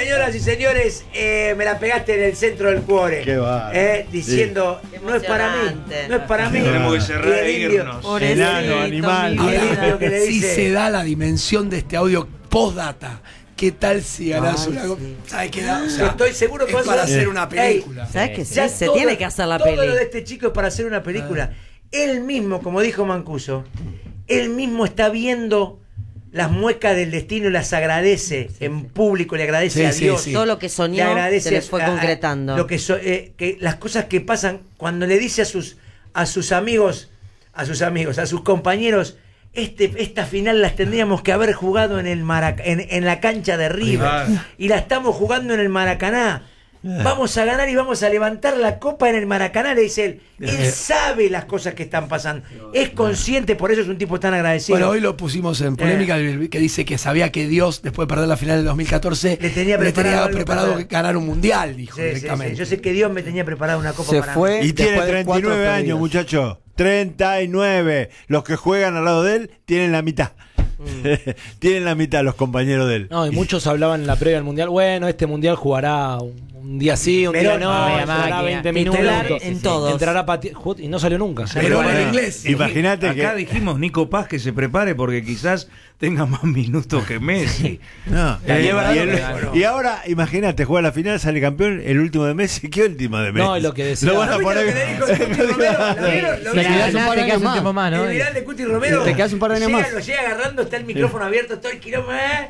Señoras y señores, me la pegaste en el centro del cuore. Qué va. Diciendo, Sí. no es para mí, no es para mí. Tenemos que cerrar e irnos. Enano, animal. Y el indio que le Sí dice, se da la dimensión de este audio postdata. ¿Qué tal si ganás una copa? ¿Sabes qué da? O sea, estoy seguro que es vas para a hacer una película. ¿Sabes que sí? ya Se todo- tiene que hacer la todo peli. lo de este chico es para hacer una película. Él mismo, como dijo Mancuso, él mismo está viendo las muecas del destino y las agradece en público, le agradece Sí, a sí, Dios. sí. Todo lo que Le soñó agradece se le fue concretando. lo que, que las cosas que pasan cuando le dice a sus amigos, a sus compañeros, esta final las tendríamos que haber jugado en el en la cancha de River Claro. y la estamos jugando en el Maracaná. Vamos a ganar y vamos a levantar la copa en el Maracaná, le dice él. Él sabe las cosas que están pasando. Es consciente, por eso es un tipo tan agradecido. Bueno, hoy lo pusimos en polémica, que dice que sabía que Dios, después de perder la final del 2014, Le tenía preparado algo preparado para- ganar un mundial, dijo Sí, sí, directamente. sí. Yo sé que Dios me tenía preparada una copa Se para fue. mí. Y tiene Después de 39 4 años, perdidos. muchacho. 39. Los que juegan al lado de él tienen la mitad. Tienen la mitad los compañeros de él. No, y muchos hablaban en la previa del mundial. Bueno, este mundial jugará un día sí, un Pero día no, no, entrará máquina. 20 Titular minutos. en todos. Entrará y no salió nunca. Pero en Bueno, inglés. Imagínate Acá que. dijimos Nico Paz que se prepare porque quizás tenga más minutos que Messi. No, Y es verdad y, lo que ganó. y ahora, imagínate, juega la final, sale campeón, el último de Messi. ¿Qué último de Messi? No, y lo que decía- Lo van a ¿No viste poner. lo que le dijo el Cuti Romero? ¿Lo vieron? ¿Lo Te vieron? quedás un par de años más. El viral de Cuti Romero. Te quedás un par de años más. Lo llega agarrando, está el micrófono abierto, todo el quilombo.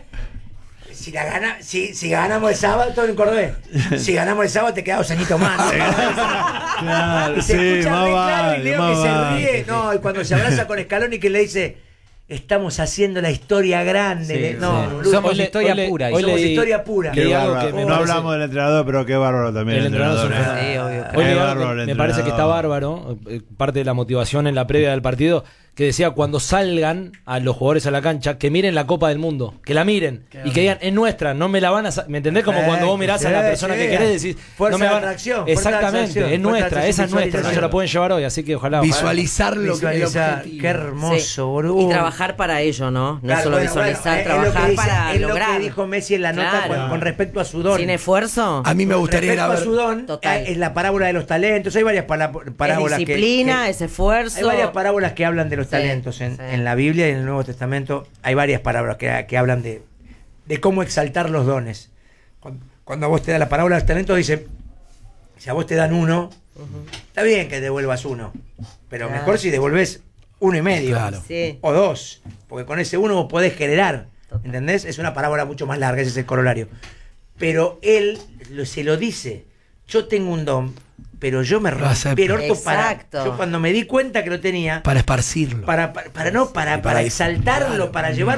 Si ganamos el sábado, todo en cordobés. Si ganamos el sábado, te queda 2 añitos más. ¿no? Claro, Y se sí, escucha más re claro y vale, Leo más que se vale. ríe. No, y cuando se abraza con Scaloni que le dice, estamos haciendo la historia grande. Sí, no, sí. boludo. Somos Hoy le- historia hoy le- pura. hoy Somos leí- historia pura. leí Qué algo bárbaro. que me No parece- hablamos del entrenador, pero qué bárbaro también el entrenador entrenador. es un Sí, obvio. Hoy Qué leí algo bárbaro que el me parece que está entrenador. bárbaro, parte de la motivación en la previa del partido, que decía cuando salgan a los jugadores a la cancha, que miren la Copa del Mundo, que la miren y que digan, es nuestra, no me la van a... ¿Me entendés? Como cuando vos mirás a la persona Sí, que querés, decís, fuerza no me de van... atracción, fuerza de Exactamente, atracción, es fuerza de nuestra, atracción, esa es nuestra, no se visualización. la pueden llevar hoy, así que ojalá. Visualizar lo que es el Visualizar, objetivo. qué hermoso, Sí. boludo. Y trabajar para ello, ¿no? No Claro, solo bueno, visualizar, bueno, es lo trabajar que dice- para es lograr. lo que dijo Messi en la nota Claro. con respecto a su don. Sin esfuerzo. A mí me gustaría ir a Respecto ver. a su don, Total. en la parábola de los talentos, hay varias parábolas es disciplina, que es esfuerzo. hay varias parábolas que hablan de los Sí, talentos sí. en la Biblia y en el Nuevo Testamento. Hay varias parábolas que hablan de cómo exaltar los dones. Cuando a vos te da la parábola de los talentos, dice, si a vos te dan 1, está bien que devuelvas 1, pero Claro. mejor si devolvés 1,5 Claro. Sí. o 2, porque con ese 1 vos podés generar, ¿entendés? Es una parábola mucho más larga, ese es el corolario. Pero él se lo dice, yo tengo un don, pero yo me Lo acepto. rompí el orto para... Exacto. Yo cuando me di cuenta que lo tenía, Para esparcirlo. para Y para exaltarlo, eso. para llevarlo